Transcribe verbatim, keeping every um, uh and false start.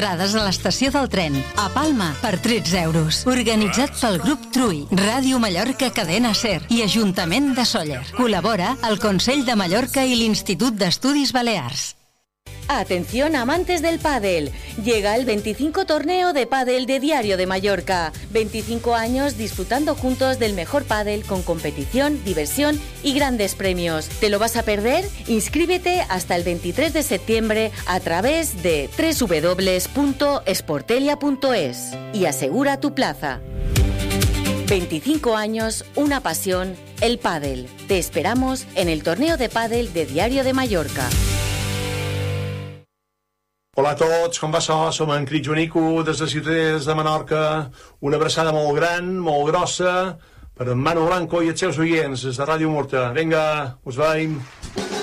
entrades a l'estació del tren, a Palma, per tretze euros. Organitzat pel grup Trui, Ràdio Mallorca Cadena Ser i Ajuntament de Sóller. Col·labora el Consell de Mallorca y el Institut d'Estudis Balears. Atención amantes del pádel, llega el veinticinco torneo de pádel de Diario de Mallorca. veinticinco años disfrutando juntos del mejor pádel con competición, diversión y grandes premios. ¿Te lo vas a perder? Inscríbete hasta el veintitrés de septiembre a través de doble u doble u doble u punto sportelia punto es y asegura tu plaza. veinticinco años, una pasión, el pádel. Te esperamos en el torneo de pádel de Diario de Mallorca. Hola a tots, com va això? Som en Crit Joanico, des de Ciutadans de Menorca. Una abraçada molt gran, molt grossa, per en Manu Blanco i els seus oients des de Ràdio Murta. Vinga, us veiem.